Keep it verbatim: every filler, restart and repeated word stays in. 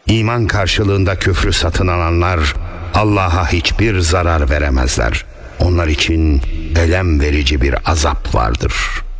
İman karşılığında küfrü satın alanlar Allah'a hiçbir zarar veremezler. Onlar için elem verici bir azap vardır.